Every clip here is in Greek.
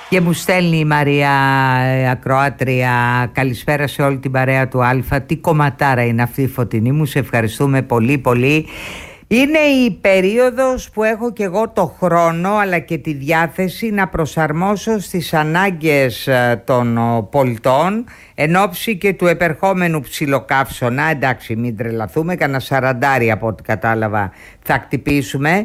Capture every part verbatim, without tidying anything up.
Και μου στέλνει η Μαρία ακροάτρια, καλησπέρα σε όλη την παρέα του Α. Τι κομματάρα είναι αυτή η Φωτεινή μου, σε ευχαριστούμε πολύ πολύ. Είναι η περίοδος που έχω και εγώ το χρόνο αλλά και τη διάθεση να προσαρμόσω στις ανάγκες των πολιτών εν ώψη και του επερχόμενου ψιλοκαύσωνα. Εντάξει, μην τρελαθούμε, κανένα σαραντάρι από ό,τι κατάλαβα θα χτυπήσουμε,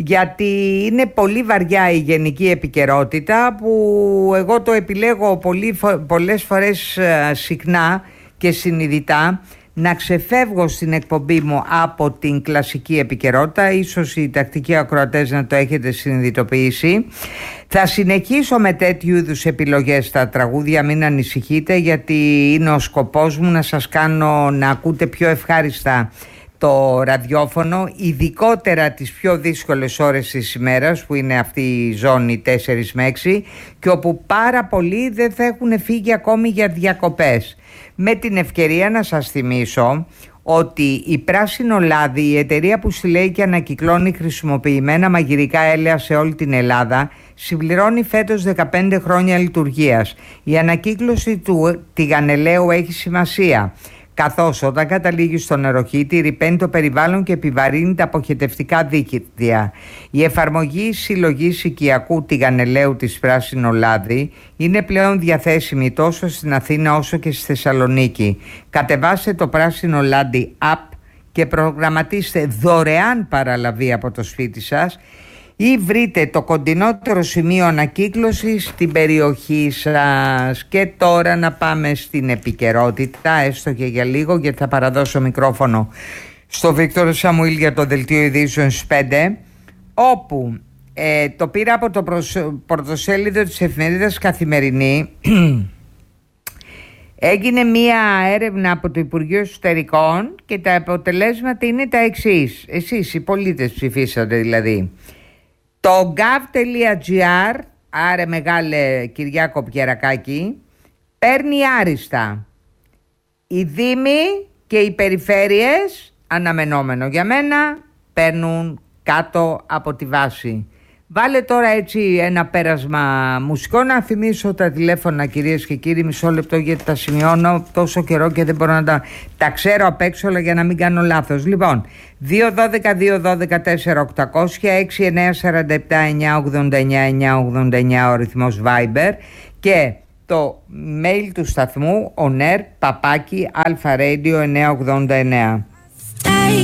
γιατί είναι πολύ βαριά η γενική επικαιρότητα που εγώ το επιλέγω πολύ, πολλές φορές συχνά και συνειδητά να ξεφεύγω στην εκπομπή μου από την κλασική επικαιρότητα. Ίσως οι τακτικοί ακροατές να το έχετε συνειδητοποιήσει. Θα συνεχίσω με τέτοιου είδους επιλογές στα τραγούδια, μην ανησυχείτε, γιατί είναι ο σκοπός μου να σας κάνω να ακούτε πιο ευχάριστα το ραδιόφωνο, ειδικότερα τις πιο δύσκολες ώρες της ημέρας, που είναι αυτή η ζώνη τέσσερις με έξι, και όπου πάρα πολλοί δεν θα έχουν φύγει ακόμη για διακοπές. Με την ευκαιρία να σας θυμίσω ότι η Πράσινο Λάδι, η εταιρεία που συλλέγει και ανακυκλώνει χρησιμοποιημένα μαγειρικά έλαια σε όλη την Ελλάδα, συμπληρώνει φέτος δεκαπέντε χρόνια λειτουργίας. Η ανακύκλωση του τηγανελαίου έχει σημασία, καθώς όταν καταλήγει στο νεροχύτη ρυπαίνει το περιβάλλον και επιβαρύνει τα αποχετευτικά δίκτυα. Η εφαρμογή συλλογής οικιακού τηγανελαίου της Πράσινο Λάδι είναι πλέον διαθέσιμη τόσο στην Αθήνα όσο και στη Θεσσαλονίκη. Κατεβάστε το Πράσινο Λάδι app και προγραμματίστε δωρεάν παραλαβή από το σπίτι σας ή βρείτε το κοντινότερο σημείο ανακύκλωσης στην περιοχή σας. Και τώρα να πάμε στην επικαιρότητα, έστω και για λίγο, γιατί θα παραδώσω μικρόφωνο στο Βίκτορο Σαμουήλ για το Δελτίο Ειδήσεων στις πέντε, όπου ε, το πήρα από το πρωτοσέλιδο της εφημερίδας Καθημερινή. Έγινε μία έρευνα από το Υπουργείο Εσωτερικών και τα αποτελέσματα είναι τα εξής. Εσείς οι πολίτες ψηφίσατε δηλαδή. Το gov.gr, άρε μεγάλε Κυριάκο Πιερακάκη, παίρνει άριστα. Οι δήμοι και οι περιφέρειες, αναμενόμενο για μένα, παίρνουν κάτω από τη βάση. Βάλε τώρα έτσι ένα πέρασμα μουσικό, να θυμίσω τα τηλέφωνα, κυρίες και κύριοι, μισό λεπτό γιατί τα σημειώνω τόσο καιρό και δεν μπορώ να τα, τα ξέρω απ' έξω, αλλά για να μην κάνω λάθος. Λοιπόν, δύο ένα δύο, δύο ένα δύο, τέσσερα οκτακόσια, έξι εννιά τέσσερα επτά εννιά ογδόντα εννιά εννιά ογδόντα εννιά ο ρυθμός Viber και το mail του σταθμού onair παπάκι αλφα ρέιντιο εννιακόσια ογδόντα εννέα.